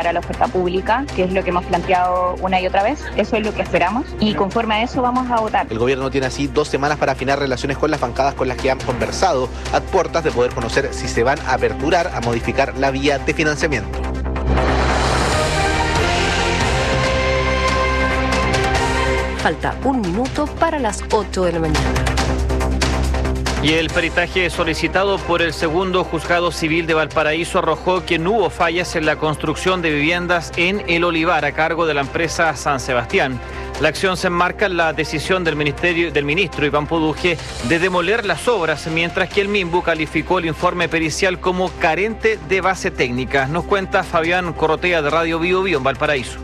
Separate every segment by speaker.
Speaker 1: para la oferta pública, que es lo que hemos planteado una y otra vez. Eso es lo que esperamos y conforme a eso vamos a votar.
Speaker 2: El gobierno tiene así 2 semanas para afinar relaciones con las bancadas con las que han conversado, a puertas de poder conocer si se van a aperturar a modificar la vía de financiamiento.
Speaker 3: Falta 1 minuto para las 8 de la mañana.
Speaker 4: Y el peritaje solicitado por el segundo juzgado civil de Valparaíso arrojó que no hubo fallas en la construcción de viviendas en El Olivar a cargo de la empresa San Sebastián. La acción se enmarca en la decisión del ministro Iván Poduje de demoler las obras, mientras que el MIMBU calificó el informe pericial como carente de base técnica. Nos cuenta Fabián Corrotea de Radio Bio Bio en Valparaíso.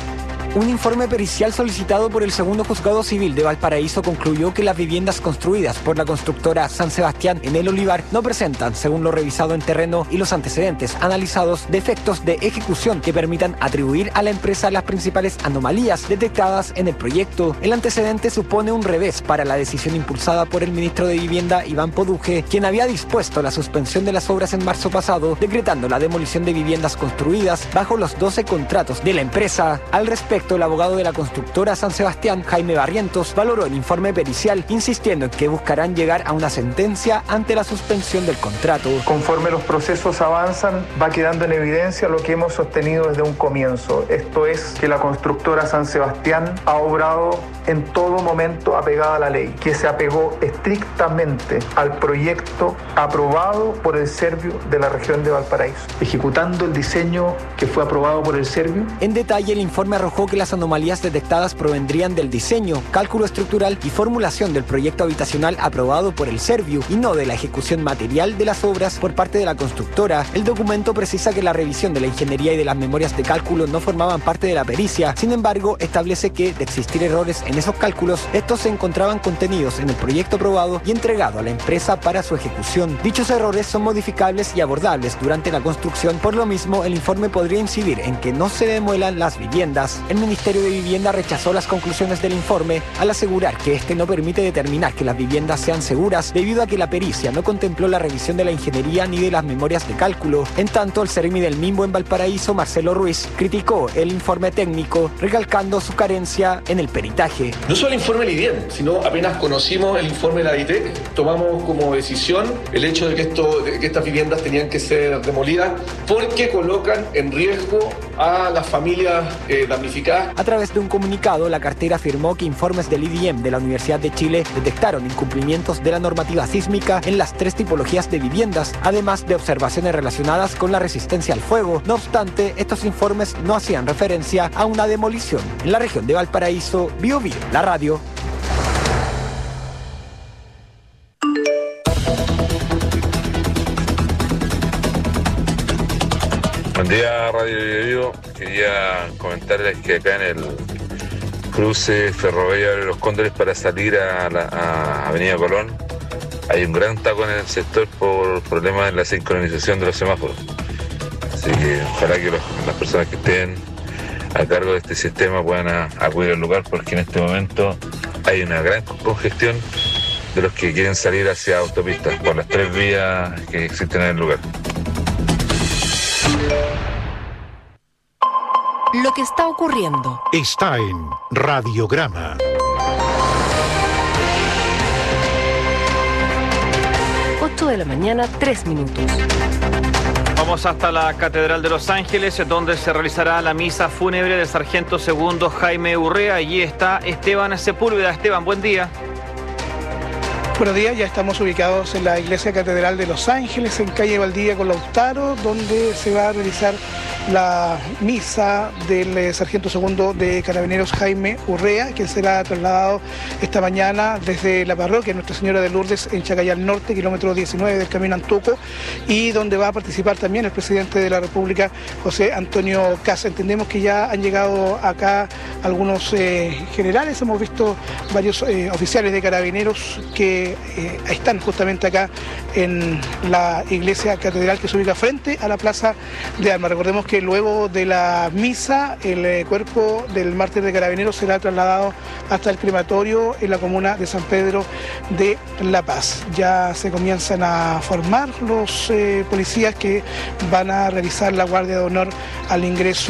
Speaker 5: Un informe pericial solicitado por el segundo juzgado civil de Valparaíso concluyó que las viviendas construidas por la constructora San Sebastián en El Olivar no presentan, según lo revisado en terreno y los antecedentes analizados, defectos de ejecución que permitan atribuir a la empresa las principales anomalías detectadas en el proyecto. El antecedente supone un revés para la decisión impulsada por el ministro de Vivienda Iván Poduje, quien había dispuesto la suspensión de las obras en marzo pasado, decretando la demolición de viviendas construidas bajo los 12 contratos de la empresa. Al respecto, el abogado de la constructora San Sebastián, Jaime Barrientos, valoró el informe pericial, insistiendo en que buscarán llegar a una sentencia ante la suspensión del contrato.
Speaker 6: Conforme los procesos avanzan, va quedando en evidencia lo que hemos sostenido desde un comienzo. Esto es que la constructora San Sebastián ha obrado en todo momento apegada a la ley, que se apegó estrictamente al proyecto aprobado por el Serviu de la región de Valparaíso, ejecutando el diseño que fue aprobado por el Serviu.
Speaker 5: En detalle, el informe arrojó que las anomalías detectadas provendrían del diseño, cálculo estructural y formulación del proyecto habitacional aprobado por el Serviu y no de la ejecución material de las obras por parte de la constructora. El documento precisa que la revisión de la ingeniería y de las memorias de cálculo no formaban parte de la pericia. Sin embargo, establece que, de existir errores en esos cálculos, estos se encontraban contenidos en el proyecto aprobado y entregado a la empresa para su ejecución. Dichos errores son modificables y abordables durante la construcción. Por lo mismo, el informe podría incidir en que no se demuelan las viviendas. El Ministerio de Vivienda rechazó las conclusiones del informe al asegurar que este no permite determinar que las viviendas sean seguras debido a que la pericia no contempló la revisión de la ingeniería ni de las memorias de cálculo. En tanto, el seremi del MIMBU en Valparaíso, Marcelo Ruiz, criticó el informe técnico, recalcando su carencia en el peritaje.
Speaker 7: No solo el informe del IDIEM, sino apenas conocimos el informe de la DITEC, tomamos como decisión el hecho de que estas viviendas tenían que ser demolidas porque colocan en riesgo a las familias damnificadas.
Speaker 5: A través de un comunicado, la cartera afirmó que informes del IDIEM de la Universidad de Chile detectaron incumplimientos de la normativa sísmica en las 3 tipologías de viviendas, además de observaciones relacionadas con la resistencia al fuego. No obstante, estos informes no hacían referencia a una demolición. En la región de Valparaíso, Bio Bio, la radio.
Speaker 8: Buen día, Radio Bio Bio. Quería comentarles que acá en el cruce ferroviario de Los Cóndores para salir a Avenida Colón hay un gran taco en el sector por problemas en la sincronización de los semáforos. Así que ojalá que las personas que estén a cargo de este sistema puedan acudir al lugar, porque en este momento hay una gran congestión de los que quieren salir hacia autopistas por las 3 vías que existen en el lugar.
Speaker 3: Lo que está ocurriendo
Speaker 9: está en Radiograma.
Speaker 3: De la mañana, 3 minutos.
Speaker 4: Vamos hasta la Catedral de Los Ángeles, donde se realizará la misa fúnebre del sargento segundo Jaime Urrea. Allí está Esteban Sepúlveda. Esteban, buen día.
Speaker 10: Buenos días, ya estamos ubicados en la Iglesia Catedral de Los Ángeles, en calle Valdivia con Lautaro, donde se va a realizar la misa del sargento segundo de Carabineros Jaime Urrea, quien será trasladado esta mañana desde la parroquia Nuestra Señora de Lourdes en Chacayal Norte, kilómetro 19 del Camino Antuco, y donde va a participar también el presidente de la República, José Antonio Kast. Entendemos que ya han llegado acá algunos generales, hemos visto varios oficiales de Carabineros que están justamente acá en la Iglesia Catedral, que se ubica frente a la Plaza de Armas. Recordemos que luego de la misa, el cuerpo del mártir de Carabineros será trasladado hasta el crematorio en la comuna de San Pedro de La Paz. Ya se comienzan a formar los policías que van a realizar la guardia de honor al ingreso